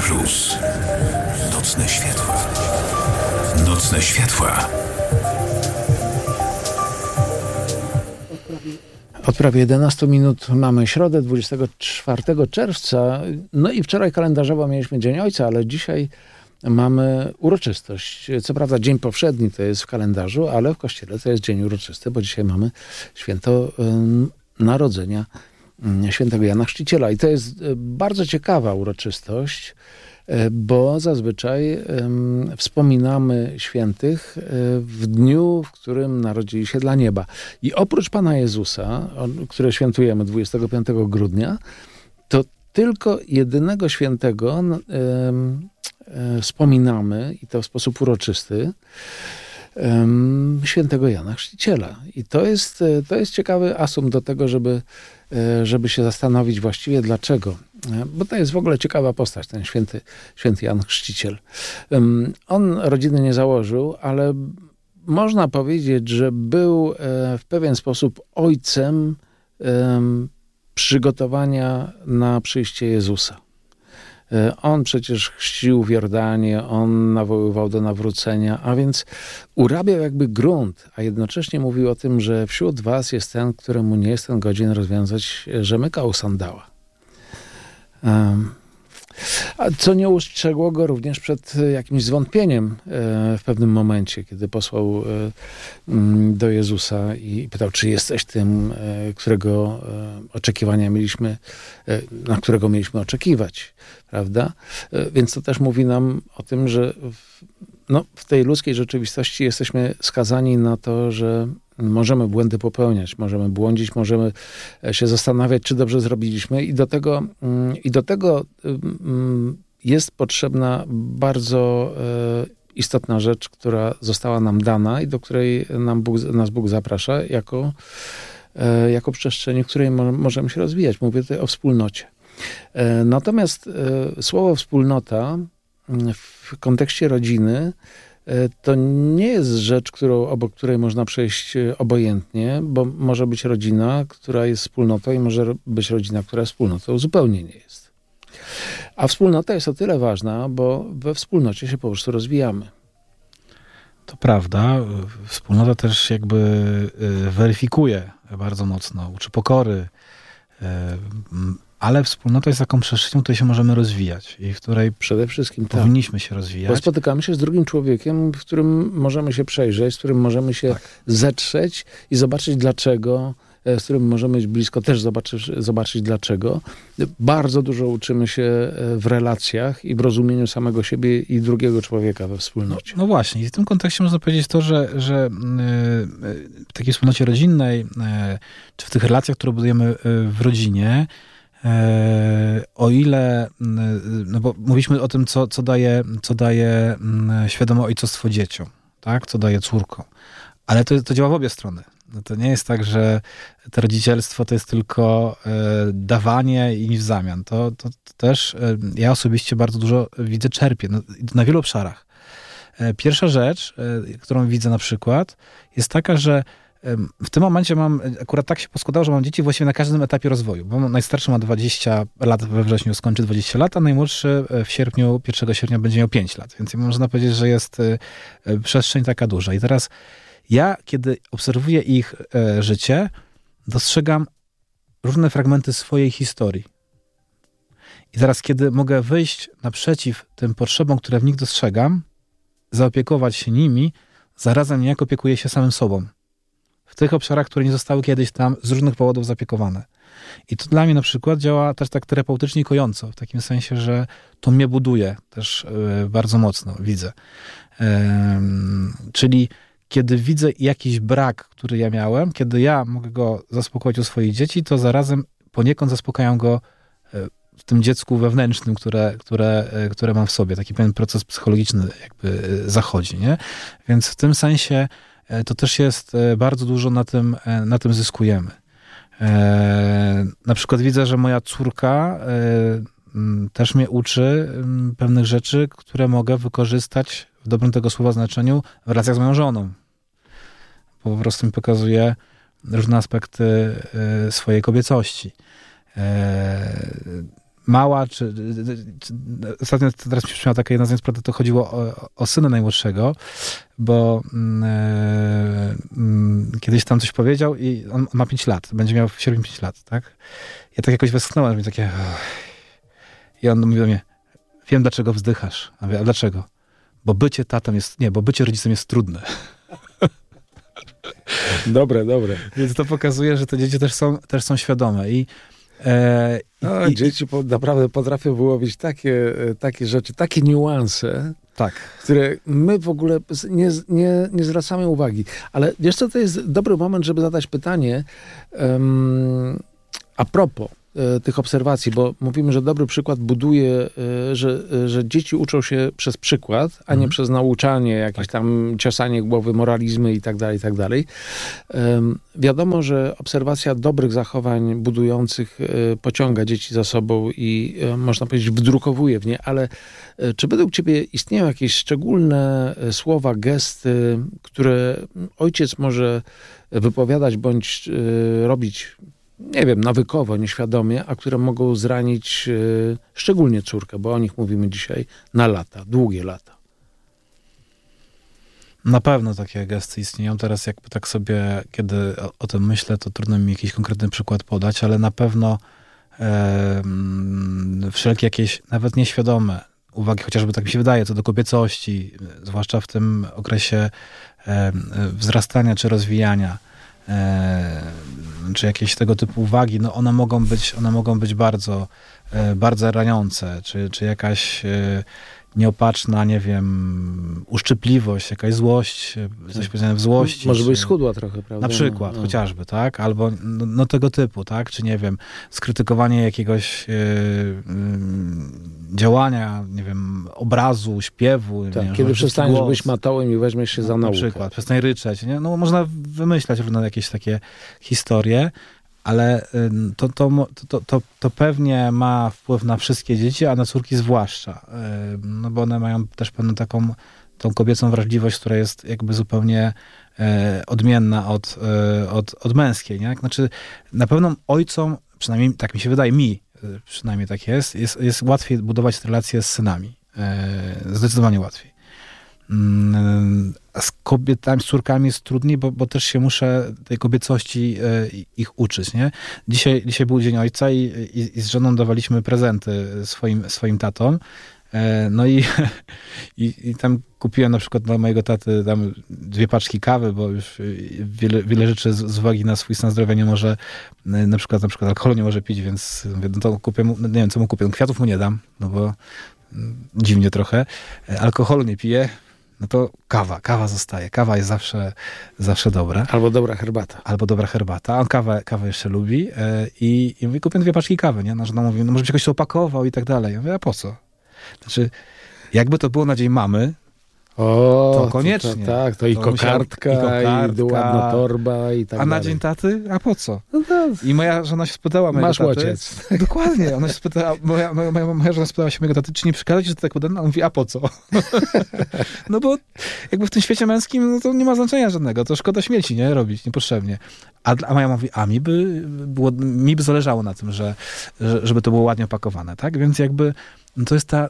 Plus. Nocne światła. Nocne światła. Od prawie 11 minut mamy środę, 24 czerwca. No i wczoraj kalendarzowo mieliśmy Dzień Ojca, ale dzisiaj mamy uroczystość. Co prawda dzień powszedni to jest w kalendarzu, ale w Kościele to jest dzień uroczysty, bo dzisiaj mamy święto narodzenia świętego Jana Chrzciciela. I to jest bardzo ciekawa uroczystość, bo zazwyczaj wspominamy świętych w dniu, w którym narodzili się dla nieba. I oprócz Pana Jezusa, które świętujemy 25 grudnia, to tylko jedynego świętego wspominamy, i to w sposób uroczysty, świętego Jana Chrzciciela. I to jest ciekawy asumpt do tego, żeby się zastanowić właściwie dlaczego. Bo to jest w ogóle ciekawa postać, ten święty Jan Chrzciciel. On rodziny nie założył, ale można powiedzieć, że był w pewien sposób ojcem przygotowania na przyjście Jezusa. On przecież chrzcił w Jordanie, on nawoływał do nawrócenia, a więc urabiał jakby grunt, a jednocześnie mówił o tym, że wśród was jest ten, któremu nie jestem godzien rozwiązać rzemyka u sandała. Co nie ustrzegło go również przed jakimś zwątpieniem w pewnym momencie, kiedy posłał do Jezusa i pytał, czy jesteś tym, którego oczekiwania na którego mieliśmy oczekiwać, prawda? Więc to też mówi nam o tym, że w tej ludzkiej rzeczywistości jesteśmy skazani na to, że możemy błędy popełniać, możemy błądzić, możemy się zastanawiać, czy dobrze zrobiliśmy i do tego jest potrzebna bardzo istotna rzecz, która została nam dana i do której nas Bóg zaprasza jako przestrzeni, w której możemy się rozwijać. Mówię tutaj o wspólnocie. Natomiast słowo wspólnota w kontekście rodziny to nie jest rzecz, obok której można przejść obojętnie, bo może być rodzina, która jest wspólnotą i może być rodzina, która jest wspólnotą zupełnie nie jest. A wspólnota jest o tyle ważna, bo we wspólnocie się po prostu rozwijamy. To prawda. Wspólnota też jakby weryfikuje bardzo mocno, uczy pokory, ale wspólnota jest taką przestrzenią, w której się możemy rozwijać i w której przede wszystkim powinniśmy się rozwijać. Bo spotykamy się z drugim człowiekiem, w którym możemy się przejrzeć, z którym możemy się zetrzeć i zobaczyć dlaczego, z którym możemy być blisko, też zobaczyć dlaczego. Bardzo dużo uczymy się w relacjach i w rozumieniu samego siebie i drugiego człowieka we wspólnocie. No właśnie, i w tym kontekście można powiedzieć to, że w takiej wspólnocie rodzinnej, czy w tych relacjach, które budujemy w rodzinie, o ile, no bo mówiliśmy o tym, co daje świadome ojcostwo dzieciom, tak? Co daje córkom. Ale to działa w obie strony. No to nie jest tak, że to rodzicielstwo to jest tylko dawanie i w zamian. To też ja osobiście bardzo dużo widzę, czerpię na wielu obszarach. Pierwsza rzecz, którą widzę na przykład, jest taka, że w tym momencie akurat tak się poskładało, że mam dzieci właściwie na każdym etapie rozwoju, bo najstarszy ma 20 lat, we wrześniu skończy 20 lat, a najmłodszy w sierpniu, 1 sierpnia będzie miał 5 lat. Więc można powiedzieć, że jest przestrzeń taka duża. I teraz ja, kiedy obserwuję ich życie, dostrzegam różne fragmenty swojej historii. I teraz, kiedy mogę wyjść naprzeciw tym potrzebom, które w nich dostrzegam, zaopiekować się nimi, zarazem niejako opiekuję się samym sobą. W tych obszarach, które nie zostały kiedyś tam z różnych powodów zaopiekowane. I to dla mnie na przykład działa też tak terapeutycznie i kojąco, w takim sensie, że to mnie buduje też bardzo mocno, widzę. Czyli kiedy widzę jakiś brak, który ja miałem, kiedy ja mogę go zaspokoić u swoich dzieci, to zarazem poniekąd zaspokajam go w tym dziecku wewnętrznym, które mam w sobie. Taki pewien proces psychologiczny jakby zachodzi, nie? Więc w tym sensie to też jest bardzo dużo na tym zyskujemy. Na przykład widzę, że moja córka też mnie uczy pewnych rzeczy, które mogę wykorzystać w dobrym tego słowa znaczeniu w relacjach z moją żoną. Bo po prostu mi pokazuje różne aspekty swojej kobiecości. mała, ostatnio teraz mi się przypomniała taka jedna z niesprawy, to chodziło o syna najmłodszego, bo kiedyś tam coś powiedział i on ma 5 lat, będzie miał w sierpniu 5 lat, tak? Ja tak jakoś westchnąłem, i takie... I on mówi do mnie, wiem dlaczego wzdychasz. A mówię, a dlaczego? Bo bycie tatą jest... Nie, bo bycie rodzicem jest trudne. Dobre. Więc to pokazuje, że te dzieci też są świadome. Dzieci naprawdę potrafią wyłowić takie rzeczy, takie niuanse, tak, które my w ogóle nie zwracamy uwagi. Ale wiesz co, to jest dobry moment, żeby zadać pytanie a propos tych obserwacji, bo mówimy, że dobry przykład buduje, że dzieci uczą się przez przykład, a nie przez nauczanie, jakieś tam ciosanie głowy, moralizmy i tak dalej. Wiadomo, że obserwacja dobrych zachowań budujących pociąga dzieci za sobą i można powiedzieć wdrukowuje w nie, ale czy według ciebie istnieją jakieś szczególne słowa, gesty, które ojciec może wypowiadać bądź robić, nie wiem, nawykowo, nieświadomie, a które mogą zranić szczególnie córkę, bo o nich mówimy dzisiaj na lata, długie lata? Na pewno takie gesty istnieją. Teraz jakby tak sobie, kiedy o tym myślę, to trudno mi jakiś konkretny przykład podać, ale na pewno wszelkie jakieś, nawet nieświadome uwagi, chociażby tak mi się wydaje, co do kobiecości, zwłaszcza w tym okresie wzrastania czy rozwijania, czy jakieś tego typu uwagi, no one mogą być bardzo, bardzo raniące, czy jakaś nieopatrzna, nie wiem, uszczypliwość, jakaś złość, coś powiedziane w złości. Może być schudła trochę, prawda? Na przykład, chociażby, tak? Albo no tego typu, tak? Czy nie wiem, skrytykowanie jakiegoś działania, nie wiem, obrazu, śpiewu. Tak, nie wiem, kiedy przestaniesz być matołem i weźmiesz się za naukę. Na przykład, przestań ryczeć. Nie? No można wymyślać różne jakieś takie historie, ale to pewnie ma wpływ na wszystkie dzieci, a na córki zwłaszcza. No bo one mają też pewną taką tą kobiecą wrażliwość, która jest jakby zupełnie odmienna od męskiej. Nie? Znaczy, na pewno ojcom, przynajmniej tak mi się wydaje, przynajmniej tak jest łatwiej budować relacje z synami. Zdecydowanie łatwiej. A z kobietami, z córkami jest trudniej, bo też się muszę tej kobiecości ich uczyć, nie? Dzisiaj był Dzień Ojca i z żoną dawaliśmy prezenty swoim tatom. No i tam kupiłem na przykład dla mojego taty tam 2 paczki kawy, bo już wiele rzeczy z uwagi na swój stan zdrowia nie może, na przykład alkoholu nie może pić, więc mówię, no to kupię mu, nie wiem co mu kupię, kwiatów mu nie dam, no bo dziwnie trochę, alkoholu nie piję, no to kawa zostaje. Kawa jest zawsze dobra. Albo dobra herbata. On kawę jeszcze lubi i mówię, kupię 2 paczki kawy, nie? No, żona mówi, no może byś jakoś to opakował i tak dalej. Ja mówię, a po co? Znaczy, jakby to było na dzień mamy, to koniecznie. To i kokardka, i ładna torba i tak dalej. A na dalej. dzień taty? A po co? No to... I moja żona się spytała Masz łodziec. Dokładnie. Ona się spytała, moja żona spytała się mojego taty, czy nie przeszkadza ci, że to tak podane? A on mówi, a po co? No bo jakby w tym świecie męskim, no to nie ma znaczenia żadnego. To szkoda śmieci, nie? Robić niepotrzebnie. A moja mówi, mi by zależało na tym, żeby to było ładnie opakowane, tak? Więc jakby no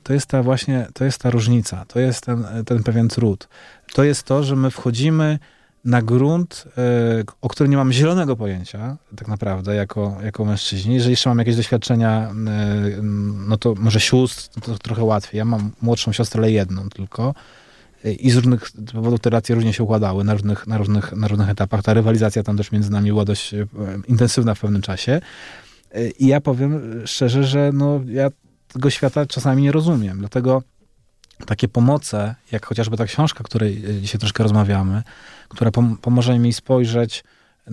to jest ta różnica, to jest ten pewien trud. To jest to, że my wchodzimy na grunt, o którym nie mamy zielonego pojęcia, tak naprawdę, jako mężczyźni. Jeżeli jeszcze mam jakieś doświadczenia, no to może sióstr, to trochę łatwiej. Ja mam młodszą siostrę, ale jedną tylko. I z różnych powodów te relacje różnie się układały na różnych etapach. Ta rywalizacja tam też między nami była dość intensywna w pewnym czasie. I ja powiem szczerze, że no ja tego świata czasami nie rozumiem. Dlatego takie pomoce, jak chociażby ta książka, o której dzisiaj troszkę rozmawiamy, która pomoże mi spojrzeć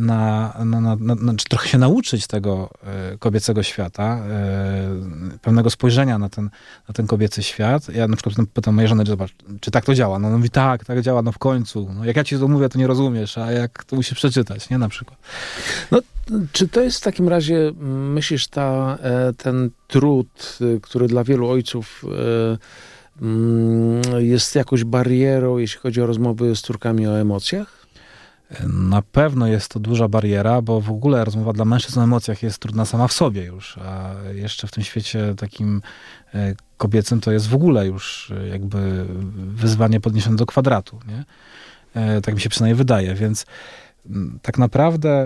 czy trochę się nauczyć tego kobiecego świata, pewnego spojrzenia na ten kobiecy świat. Ja na przykład pytam mojej żony, czy tak to działa? No on mówi, tak działa, no w końcu. No, jak ja ci to mówię, to nie rozumiesz, a jak to musisz przeczytać, nie? Na przykład. No, czy to jest w takim razie, myślisz, ten trud, który dla wielu ojców jest jakąś barierą, jeśli chodzi o rozmowy z córkami o emocjach? Na pewno jest to duża bariera, bo w ogóle rozmowa dla mężczyzn o emocjach jest trudna sama w sobie już, a jeszcze w tym świecie takim kobiecym to jest w ogóle już jakby wyzwanie podniesione do kwadratu, nie? Tak mi się przynajmniej wydaje, więc tak naprawdę...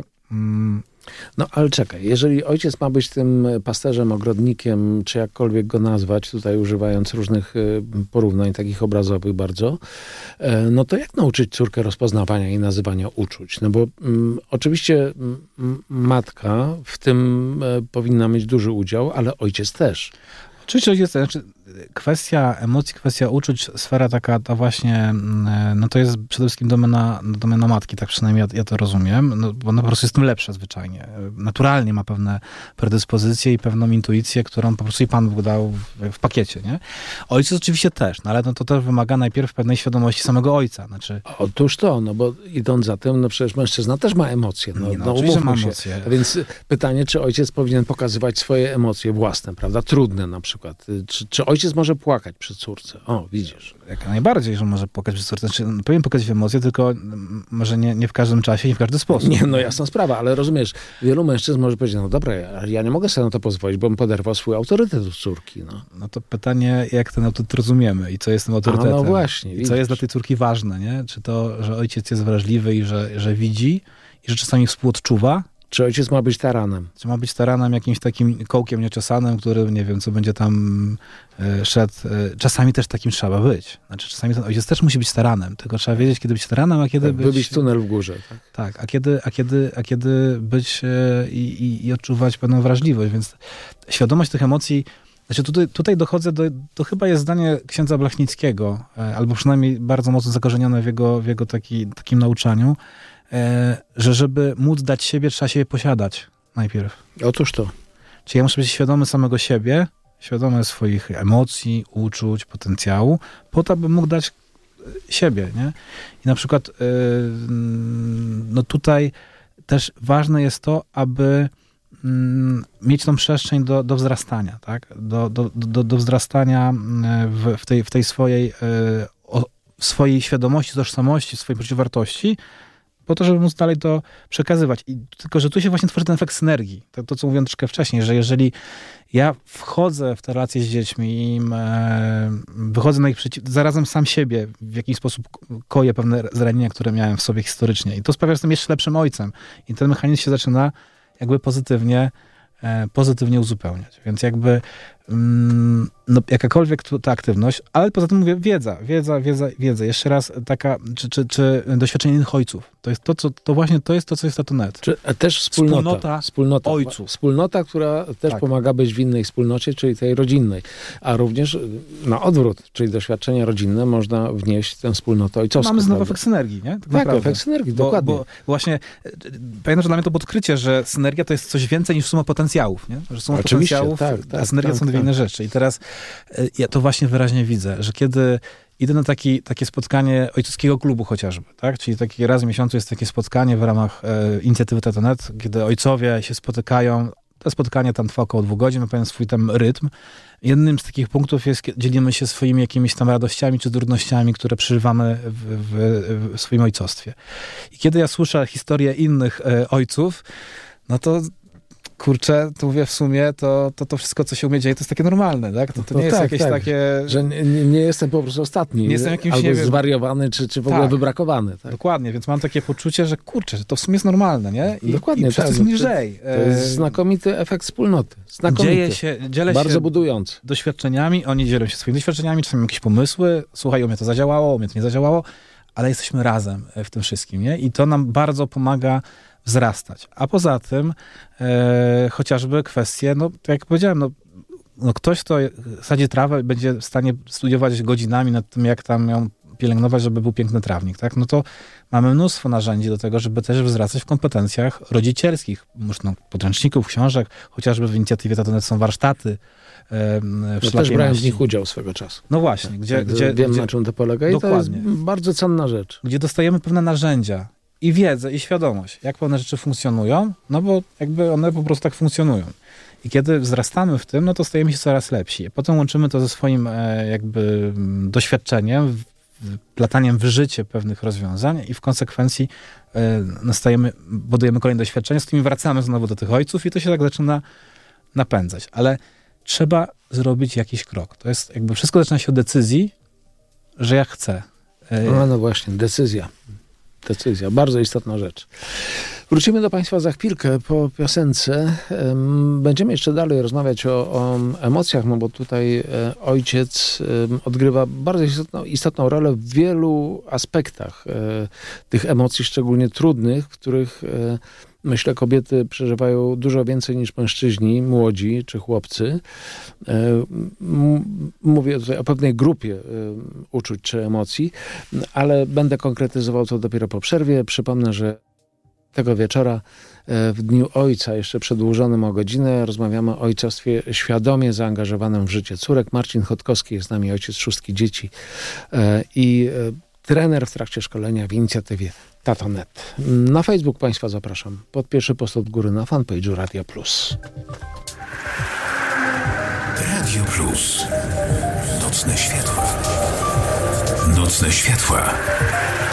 No ale czekaj, jeżeli ojciec ma być tym pasterzem, ogrodnikiem, czy jakkolwiek go nazwać, tutaj używając różnych porównań, takich obrazowych bardzo, no to jak nauczyć córkę rozpoznawania i nazywania uczuć? No bo oczywiście matka w tym powinna mieć duży udział, ale ojciec też. Oczywiście ojciec, znaczy kwestia emocji, kwestia uczuć, sfera taka ta właśnie, no to jest przede wszystkim domena matki, tak przynajmniej ja to rozumiem, no, bo ona po prostu jest tym lepsza zwyczajnie. Naturalnie ma pewne predyspozycje i pewną intuicję, którą po prostu i Pan Bóg dał w pakiecie, nie? Ojciec oczywiście też, no ale no to też wymaga najpierw pewnej świadomości samego ojca. Znaczy... Otóż to, no bo idąc za tym, no przecież mężczyzna też ma emocje. No oczywiście ma emocje. A więc pytanie, czy ojciec powinien pokazywać swoje emocje własne, prawda? Trudne na przykład. Czy ojciec może płakać przy córce? O, widzisz. Jak najbardziej, że może płakać przy córce. Znaczy, powinien pokazać emocje, tylko może nie w każdym czasie, nie w każdy sposób. Nie, no jasna sprawa, ale rozumiesz, wielu mężczyzn może powiedzieć, no dobra, ja nie mogę sobie na to pozwolić, bo bym poderwał swój autorytet u córki. No to pytanie, jak ten autorytet rozumiemy i co jest tym autorytetem. No właśnie. I co jest dla tej córki ważne, nie? Czy to, że ojciec jest wrażliwy i że widzi i że czasami współodczuwa? Czy ojciec ma być taranem? Czy ma być taranem jakimś takim kołkiem nieczesanym, który nie wiem, co będzie tam szedł. Czasami też takim trzeba być. Znaczy czasami ten ojciec też musi być taranem, tylko trzeba wiedzieć, kiedy być taranem, a kiedy być... Wybić tunel w górze. Tak, a kiedy być i odczuwać pewną wrażliwość. Więc świadomość tych emocji... Znaczy tutaj dochodzę to chyba jest zdanie księdza Blachnickiego, albo przynajmniej bardzo mocno zakorzenione w jego takim nauczaniu, że żeby móc dać siebie, trzeba siebie posiadać najpierw. Otóż to. Czyli ja muszę być świadomy samego siebie, świadomy swoich emocji, uczuć, potencjału, po to, aby mógł dać siebie, nie? I na przykład no tutaj też ważne jest to, aby mieć tą przestrzeń do wzrastania, tak? Do wzrastania w tej swojej świadomości, tożsamości, swojej poczuciu wartości, po to, żeby móc dalej to przekazywać. Tylko, że tu się właśnie tworzy ten efekt synergii. To, co mówiłem troszkę wcześniej, że jeżeli ja wchodzę w te relacje z dziećmi i wychodzę na ich przeciw, zarazem sam siebie w jakiś sposób koję pewne zranienia, które miałem w sobie historycznie. I to sprawia, że jestem jeszcze lepszym ojcem. I ten mechanizm się zaczyna jakby pozytywnie uzupełniać. Więc jakby no, jakakolwiek ta aktywność, ale poza tym mówię wiedza. Jeszcze raz taka, czy doświadczenie innych ojców. To jest to jest to, co jest Tato.net. Czy też wspólnota ojców. Wspólnota, która też pomaga być w innej wspólnocie, czyli tej rodzinnej. A również na odwrót, czyli doświadczenia rodzinne można wnieść tę wspólnotę ojcowską. Mamy znowu efekt synergii, nie? Tak, efekt synergii, dokładnie. Bo właśnie, pamiętam, że dla mnie to było odkrycie, że synergia to jest coś więcej niż suma potencjałów, nie? Że suma potencjałów, a synergia są dwie inne rzeczy. I teraz ja to właśnie wyraźnie widzę, że kiedy idę na takie spotkanie ojcowskiego klubu chociażby, tak? Czyli taki raz w miesiącu jest takie spotkanie w ramach inicjatywy Tato.net, kiedy ojcowie się spotykają. To spotkanie tam trwa około 2 godzin, ma pewien swój tam rytm. Jednym z takich punktów jest, dzielimy się swoimi jakimiś tam radościami czy trudnościami, które przeżywamy w swoim ojcostwie. I kiedy ja słyszę historię innych ojców, no to kurczę, to mówię w sumie, to wszystko, co się u mnie dzieje, to jest takie normalne, tak? To nie jest jakieś takie... Że nie jestem po prostu ostatni. Nie jestem jakimś, albo nie wiem, zwariowany, czy w ogóle wybrakowany. Tak? Dokładnie, więc mam takie poczucie, że kurczę, że to w sumie jest normalne, nie? Dokładnie, i przez to jest mi lżej. To jest znakomity efekt wspólnoty. Znakomity. Dzielę bardzo się budujący. Doświadczeniami, oni dzielą się swoimi doświadczeniami, czasami jakieś pomysły, słuchaj, u mnie to zadziałało, u mnie to nie zadziałało, ale jesteśmy razem w tym wszystkim, nie? I to nam bardzo pomaga wzrastać. A poza tym chociażby kwestie, no tak jak powiedziałem, no ktoś, kto sadzi trawę, będzie w stanie studiować godzinami nad tym, jak tam ją pielęgnować, żeby był piękny trawnik, tak? No to mamy mnóstwo narzędzi do tego, żeby też wzrastać w kompetencjach rodzicielskich. Podręczników, książek, chociażby w inicjatywie Tato.net są warsztaty. Ja też brałem w nich udział swego czasu. No właśnie. Tak, wiem, na czym to polega i to jest bardzo cenna rzecz. Gdzie dostajemy pewne narzędzia i wiedzę, i świadomość, jak pewne rzeczy funkcjonują, no bo jakby one po prostu tak funkcjonują. I kiedy wzrastamy w tym, no to stajemy się coraz lepsi. Potem łączymy to ze swoim jakby doświadczeniem wplataniem w życie pewnych rozwiązań i w konsekwencji budujemy kolejne doświadczenia, z którymi wracamy znowu do tych ojców i to się tak zaczyna napędzać. Ale trzeba zrobić jakiś krok. To jest jakby wszystko zaczyna się od decyzji, że ja chcę. No właśnie, decyzja. Bardzo istotna rzecz. Wrócimy do Państwa za chwilkę po piosence. Będziemy jeszcze dalej rozmawiać o emocjach, no bo tutaj ojciec odgrywa bardzo istotną rolę w wielu aspektach tych emocji, szczególnie trudnych, w których myślę, kobiety przeżywają dużo więcej niż mężczyźni, młodzi czy chłopcy. Mówię tutaj o pewnej grupie uczuć czy emocji, ale będę konkretyzował to dopiero po przerwie. Przypomnę, że tego wieczora w Dniu Ojca, jeszcze przedłużonym o godzinę, rozmawiamy o ojcostwie świadomie zaangażowanym w życie córek. Marcin Chodkowski jest z nami, ojciec 6 dzieci i trener w trakcie szkolenia w inicjatywie Tato.net. Na Facebook Państwa zapraszam. Pod pierwszy post od góry na fanpage'u Radio Plus. Radio Plus. Nocne światła. Nocne światła.